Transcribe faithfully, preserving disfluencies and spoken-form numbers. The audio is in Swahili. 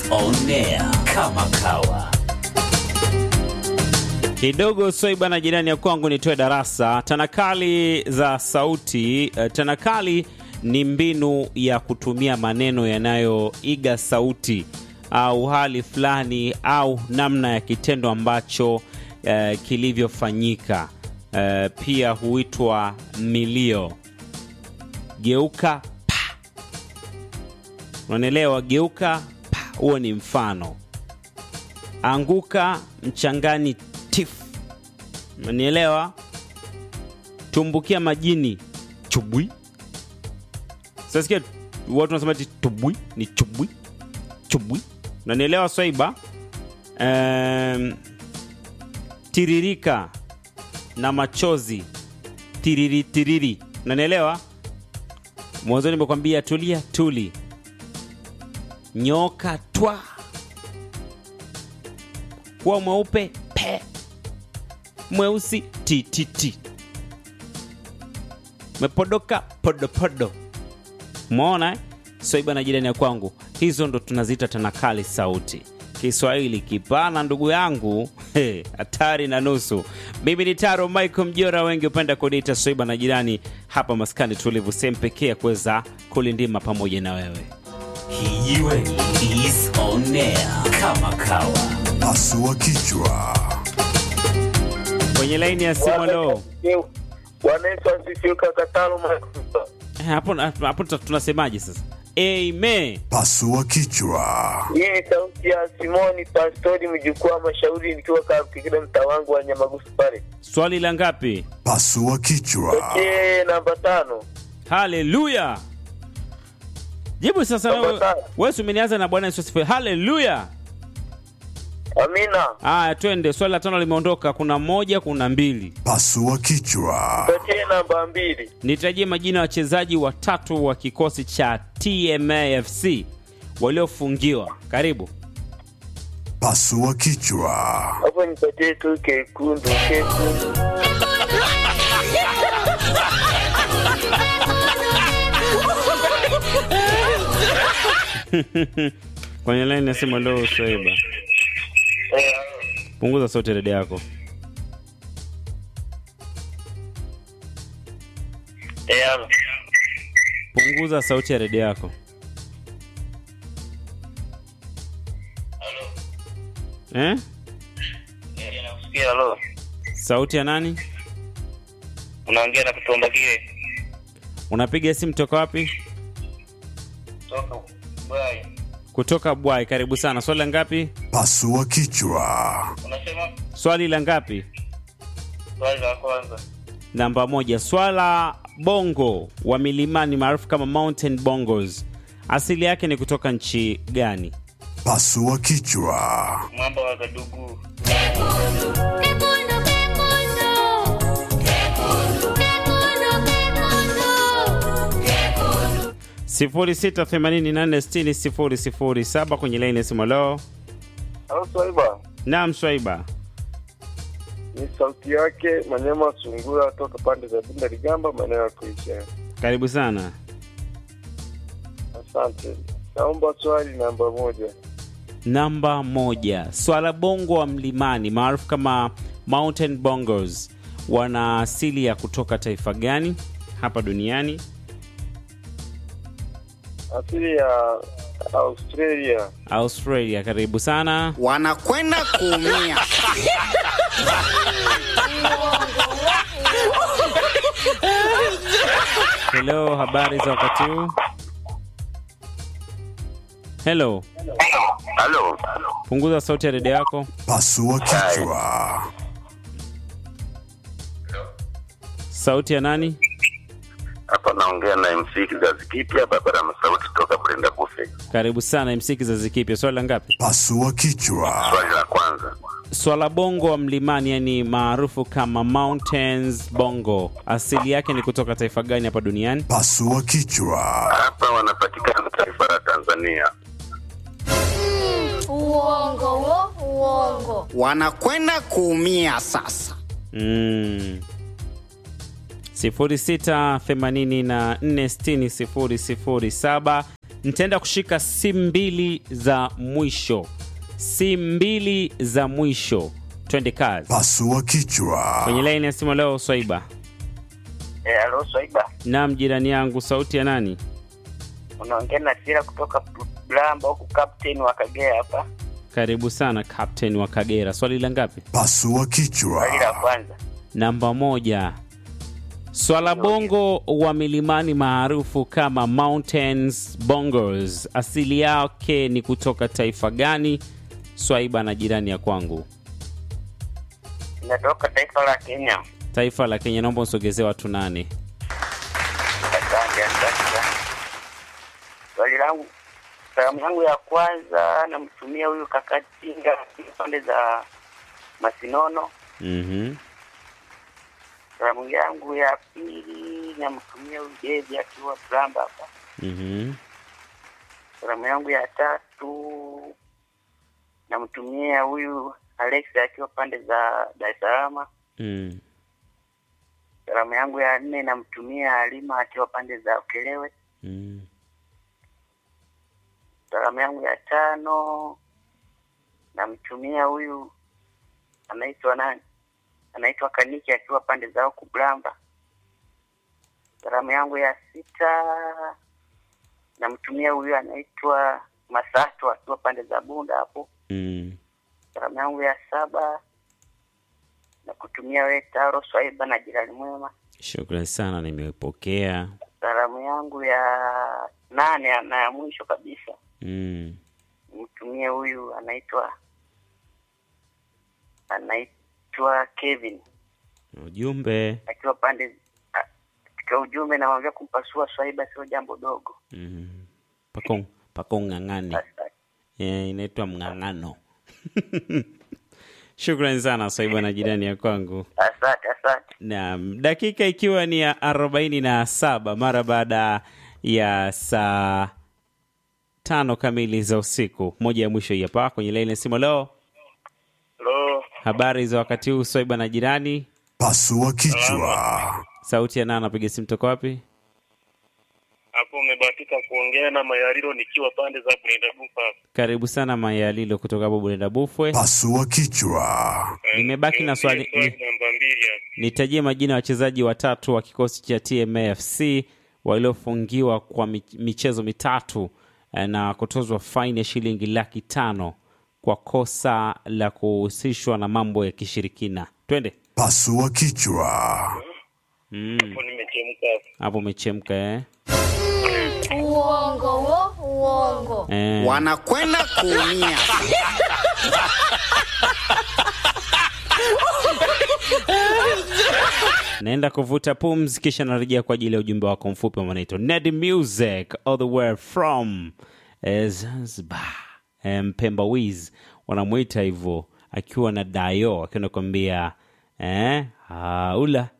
on air kama kawa. Kidogo Swaiba na jirani ya kwangu nitoe darasa. Tanakali za sauti. Tanakali ni mbinu ya kutumia maneno yanayoiga sauti au hali fulani au namna ya kitendo ambacho uh, kilivyofanyika. Uh, pia huitwa milio. Geuka pa. Unanielewa? Geuka pa, huo ni mfano. Anguka mchangani tif. Unanielewa? Tumbukia majini chubui. Sasa sikia watu wanasema tubui ni chubui. Chubui. Unanielewa Swaiba? Um, tiririka na machozi. Tiriri tiriri. Unanielewa? Mwanzo nimekwambia tulia tuli. Nyoka twa. Kwa mweupe pe. Mweusi ti ti ti. Mepodoka podo podo. Umeona eh? Swaiba na jirani ya kwangu. Hizo ndo tunaziita tanakali sauti. Kiswahili kipana ndugu yangu. Hatari na nusu. Mimi ni Taro Michael Mjora, wengi upenda kuniita Swaiba na jirani. Hapa maskani tulivu sehemu pekee kuweza kulindima pamoja na wewe. Kijiweni is on air kama kawa. Pasua kichwa. Kwenye laini ya simu leo. Wanaitwa sisi kakatalo mwa. Hapo hapo tunasemaje sasa? Amen. Pasua kichwa. Hii ni sauti ya Simoni Pastori mjukuu wa Mashauri nikiwa kile mtaa wangu wa Nyamagusu pale. Swali la ngapi? Pasua kichwa. Okay, namba tano. Haleluya. Jibu sasa wewe. Wewe umenianza na Bwana Yesu asifiwe. Haleluya. Amina. Ah, twende. Swali la tano limeondoka. Kuna moja, kuna mbili. Pasua kichwa. Okay, namba mbili. Nitajie majina ya wachezaji watatu wa kikosi cha T M A F C waliofungiwa. Karibu. Pasua kichwa. Hapo nipatie tu kekundu, kekundu. Kwenye line nasema leo Swaiba. Punguza sauti redio yako. Eh, Punguza sauti ya redio yako. Eh? Eh, nakusikia halo. Sauti ya nani? Unaongea na kutomba kile. Unapiga simu toka wapi? Toka bye. Kutoka Bwai. Karibu sana. Swali la ngapi? Pasua kichwa. Unasema Swali la ngapi? swali la kwanza. Namba moja. Swala bongo wa milimani maarufu kama mountain bongos, asili yake ni kutoka nchi gani? Pasua kichwa. Mambo wa Gadugu. sifuri sita themanini na nne sitini sifuri sifuri saba kwenye line ya simu leo. Halo Swaiba. Naam Swaiba. Ni sauti yake Manyema Sungura toka pande za Bunda Ligamba maeneo ya Kuisha. Karibu sana. Asante. Naomba swali namba moja. Namba moja. Swala bongo wa mlimani maarufu kama mountain bongos wana asili ya kutoka taifa gani hapa duniani? Asili ya Australia. Australia. Karibu sana. Wanakwenda kuumia. Hello, habari za wakati huu? Hello. Halo. Punguza sauti ya redio yako. Pasua kichwa. Sauti ya nani? Hapa naongea na M C Kizazi Kipya barabara Masauti toka Brenda Bufe. Karibu sana M C Kizazi Kipya. Swali la ngapi? Pasua kichwa. Swali la kwanza. Swala bongo wa mlimani, yani maarufu kama mountains bongo, asili yake ni kutoka taifa gani hapa duniani? Pasua kichwa. Hapa wanapatikana taifa la Tanzania. Uongo, wo, uongo. Wanakwenda kuumia sasa. Mm. sifuri sita themanini na nne sitini sifuri sifuri saba Nitaenda kushika simu mbili za mwisho, simu mbili za mwisho. Twende kazi. Pasua kichwa. Kwenye line ya simu leo Swaiba. Eh, alo Swaiba. Naam, jirani yangu, sauti ya nani? Unaongea na Sira kutoka Blamba huku, captain wa Kagera hapa. Karibu sana captain wa Kagera. Swali la ngapi? Pasua kichwa. Swali la kwanza. Namba moja. Swala bongo wa milimani maarufu kama Mountains Bongos, asili yake ni kutoka taifa gani? Swaiba na jirani ya kwangu. Inatoka taifa la Kenya. Taifa la Kenya. Naomba usogezee watu nane. Asante, asante. Swali langu, salamu yangu ya kwanza namtumia huyu Kakatinga pande za Masinono. Mhm. Salamu yangu ya pili namtumia huyu Devi akiwa Blamba hapa. Mhm. Salamu yangu ya tatu namtumia huyu Alex akiwa pande za Dar es Salaam. Mm. Salamu yangu ya nne namtumia Halima akiwa pande za Ukelewe. Mm. Salamu yangu ya tano namtumia huyu anaitwa nani? Anaitwa Kaniki akiwa pande za huku Blamba. Salamu yangu ya sita namtumia huyu anaitwa Masato akiwa pande za Bunda hapo. Mm. Salamu yangu ya saba na kutumia wewe Taro Swaiba na jirani mwema. Shukrani sana, nimepokea. Salamu yangu ya nane na ya mwisho kabisa. Mm. Mtumie huyu anaitwa anaitwa Kevin. Ujumbe. Akiwa pande katika ujumbe namwambia kumpasua Swaiba sio jambo dogo. Mm. Pakong pakong ngangani. Eh, inaitwa mngangano. Shukrani sana Swaiba na jirani ya kwangu. Asante, asante. Naam, dakika ikiwa ni ya arobaini na saba mara baada ya saa tano kamili za usiku. Moja ya mwisho hapa kwenye line ya simu leo. Hello. Habari za wakati huu Swaiba na jirani? Pasua kichwa. Sauti ya nani, napiga simu toka wapi? Hapo umebahatika kuongea na Mayalilo nikiwa pande za Bulenda Bufa. Karibu sana Mayalilo kutoka hapo Bulenda Bufwe. Pasua kichwa. Nimebaki na swali ni, namba mbili. nitajie majina ya wachezaji watatu wa kikosi cha T M A F C waliofungiwa kwa michezo mitatu na kutozwa faini ya shilingi laki tano kwa kosa la kuhusishwa na mambo ya kishirikina. Twende. Pasua kichwa. Mm. Hapo nimechemka. Hapo umechemka eh? Uongo wo, uongo. Eh. Wanakwenda kuumia. Naenda kuvuta pumzi kisha narejea kwa ajili ya ujumbe wako mfupi wa manaito. Ned Music all the way from Zanzibar. Mpemba Wiz wanamuita hivyo akiwa na Dayo akiwa anakuambia eh haula